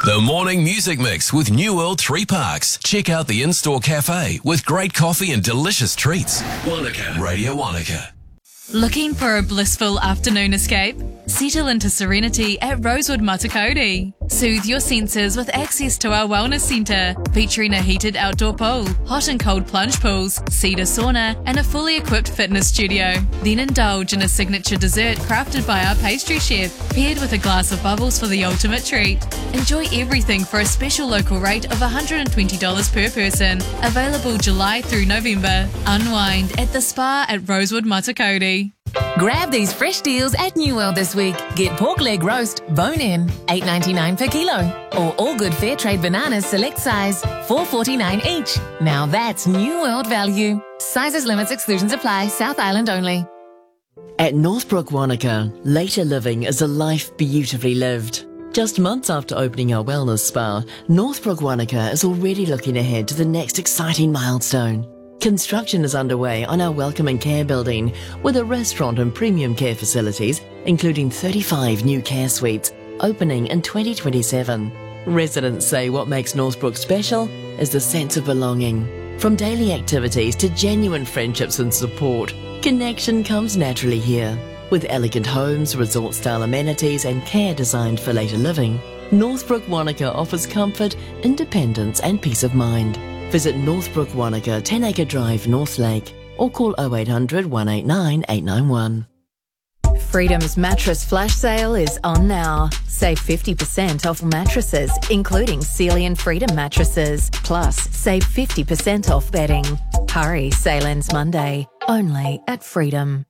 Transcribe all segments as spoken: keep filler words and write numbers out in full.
The Morning Music Mix with New World Three Parks. Check out the in-store cafe with great coffee and delicious treats. Wanaka. Radio Wanaka. Looking for a blissful afternoon escape? Settle into serenity at Rosewood Matakoti. Soothe your senses with access to our wellness centre, featuring a heated outdoor pool, hot and cold plunge pools, cedar sauna, and a fully equipped fitness studio. Then indulge in a signature dessert crafted by our pastry chef, paired with a glass of bubbles for the ultimate treat. Enjoy everything for a special local rate of one hundred twenty dollars per person. Available July through November. Unwind at the spa at Rosewood Matakoti. Grab these fresh deals at New World this week. Get pork leg roast, bone in, eight ninety-nine per kilo. Or all good fair trade bananas select size, four forty-nine each. Now that's New World value. Sizes, limits, exclusions apply. South Island only. At Northbrook Wanaka, later living is a life beautifully lived. Just months after opening our wellness spa, Northbrook Wanaka is already looking ahead to the next exciting milestone. Construction is underway on our Welcome and Care building with a restaurant and premium care facilities, including thirty-five new care suites, opening in twenty twenty-seven. Residents say what makes Northbrook special is the sense of belonging. From daily activities to genuine friendships and support, connection comes naturally here. With elegant homes, resort-style amenities and care designed for later living, Northbrook Wanaka offers comfort, independence and peace of mind. Visit Northbrook Wanaka, ten acre Drive, Northlake, or call oh eight hundred, one eight nine, eight nine one. Freedom's mattress flash sale is on now. Save fifty percent off mattresses, including Sealy and Freedom mattresses. Plus, save fifty percent off bedding. Hurry, sale ends Monday, only at Freedom.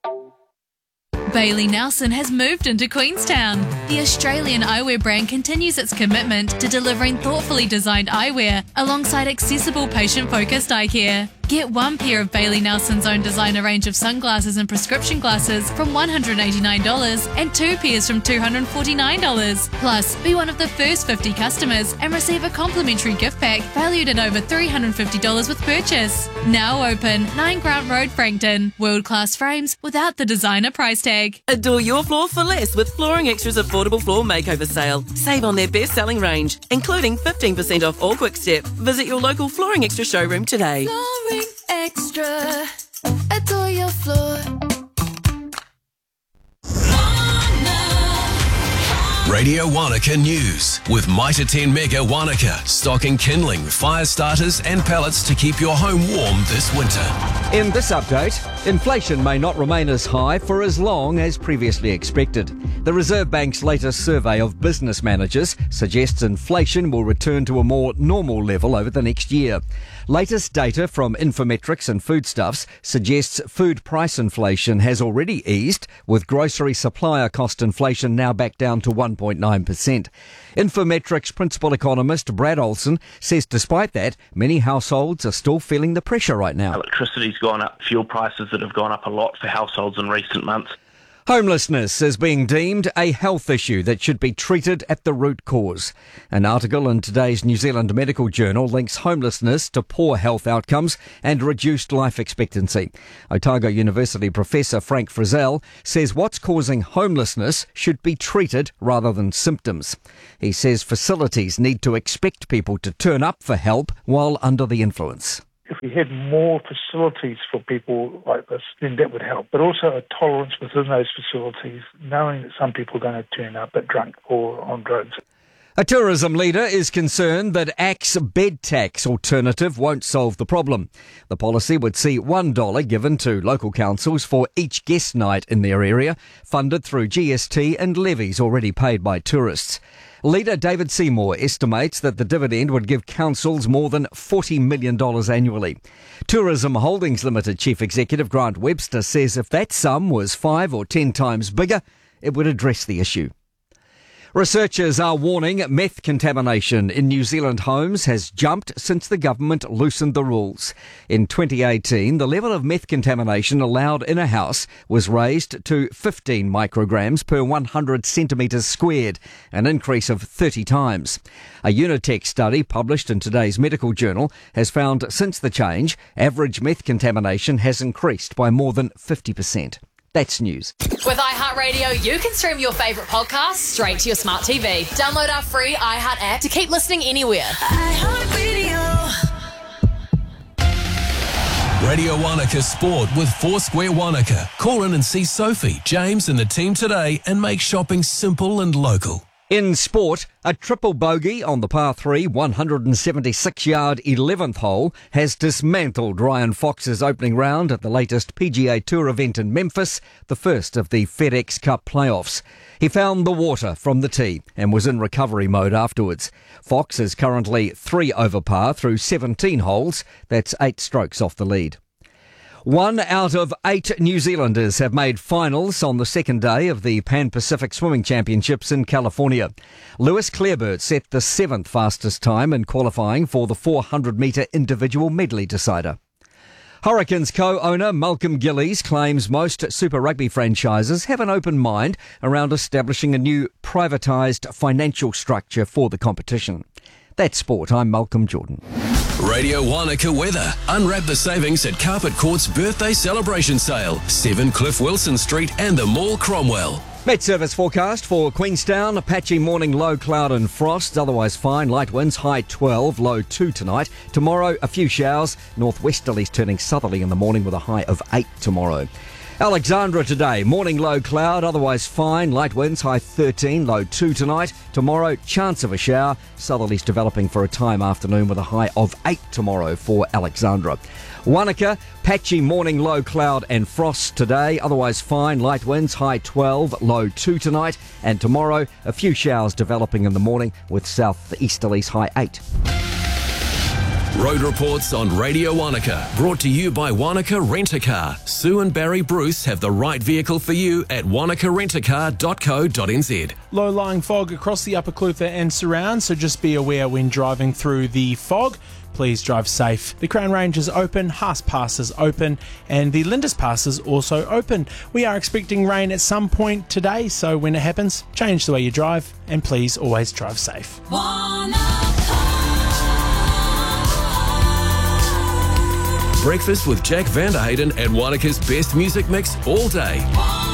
Bailey Nelson has moved into Queenstown. The Australian eyewear brand continues its commitment to delivering thoughtfully designed eyewear alongside accessible patient-focused eye care. Get one pair of Bailey Nelson's own designer range of sunglasses and prescription glasses from one hundred eighty-nine dollars and two pairs from two hundred forty-nine dollars. Plus, be one of the first fifty customers and receive a complimentary gift pack valued at over three hundred fifty dollars with purchase. Now open, nine Grant Road, Frankton. World-class frames without the designer price tag. Adore your floor for less with Flooring Extra's affordable floor makeover sale. Save on their best-selling range, including fifteen percent off all Quick Step. Visit your local Flooring Extra showroom today. Flooring Extra, adore your floor. Radio Wanaka News with Mitre ten Mega Wanaka, stocking kindling, fire starters and pellets to keep your home warm this winter. In this update, inflation may not remain as high for as long as previously expected. The Reserve Bank's latest survey of business managers suggests inflation will return to a more normal level over the next year. Latest data from Infometrics and Foodstuffs suggests food price inflation has already eased, with grocery supplier cost inflation now back down to one point nine percent. Infometrics principal economist Brad Olson says despite that, many households are still feeling the pressure right now. Electricity's gone up, fuel prices that have gone up a lot for households in recent months. Homelessness is being deemed a health issue that should be treated at the root cause. An article in today's New Zealand Medical Journal links homelessness to poor health outcomes and reduced life expectancy. Otago University professor Frank Frizzell says what's causing homelessness should be treated rather than symptoms. He says facilities need to expect people to turn up for help while under the influence. If we had more facilities for people like this, then that would help. But also a tolerance within those facilities, knowing that some people are going to turn up but drunk or on drugs. A tourism leader is concerned that A C T's bed tax alternative won't solve the problem. The policy would see one dollar given to local councils for each guest night in their area, funded through G S T and levies already paid by tourists. Leader David Seymour estimates that the dividend would give councils more than forty million dollars annually. Tourism Holdings Limited Chief Executive Grant Webster says if that sum was five or ten times bigger, it would address the issue. Researchers are warning meth contamination in New Zealand homes has jumped since the government loosened the rules. In twenty eighteen, the level of meth contamination allowed in a house was raised to fifteen micrograms per one hundred centimetres squared, an increase of thirty times. A Unitech study published in today's Medical Journal has found since the change, average meth contamination has increased by more than fifty percent. That's news. With iHeartRadio, you can stream your favourite podcasts straight to your smart T V. Download our free iHeart app to keep listening anywhere. iHeartRadio. Radio Wanaka Sport with Foursquare Wanaka. Call in and see Sophie, James and the team today and make shopping simple and local. In sport, a triple bogey on the par three, one hundred seventy-six yard eleventh hole has dismantled Ryan Fox's opening round at the latest P G A Tour event in Memphis, the first of the FedEx Cup playoffs. He found the water from the tee and was in recovery mode afterwards. Fox is currently three over par through seventeen holes. That's eight strokes off the lead. One out of eight New Zealanders have made finals on the second day of the Pan-Pacific Swimming Championships in California. Lewis Clareburt set the seventh fastest time in qualifying for the four hundred metre individual medley decider. Hurricanes co-owner Malcolm Gillies claims most Super Rugby franchises have an open mind around establishing a new privatised financial structure for the competition. That's sport. I'm Malcolm Jordan. Radio Wanaka weather. Unwrap the savings at Carpet Court's birthday celebration sale. seven Cliff Wilson Street and the Mall, Cromwell. Met service forecast for Queenstown. A patchy morning, low cloud and frost. Otherwise fine. Light winds, high twelve, low two tonight. Tomorrow, a few showers. Northwesterlies turning southerly in the morning with a high of eight tomorrow. Alexandra today, morning low cloud, otherwise fine, light winds, high thirteen, low two tonight. Tomorrow, chance of a shower, southerlies developing for a time afternoon with a high of eight tomorrow for Alexandra. Wanaka, patchy morning low cloud and frost today, otherwise fine, light winds, high twelve, low two tonight. And tomorrow, a few showers developing in the morning with southeasterlies, high eight. Road reports on Radio Wanaka, brought to you by Wanaka Rent-A-Car. Sue and Barry Bruce have the right vehicle for you at wanaka rent a car dot co dot n z. Low-lying fog across the Upper Clutha and surround, so just be aware when driving through the fog. Please drive safe. The Crown Range is open, Haas Pass is open, and the Lindis Pass is also open. We are expecting rain at some point today, so when it happens, change the way you drive, and please always drive safe. Breakfast with Jack Vanderhayden and Wanaka's best music mix all day.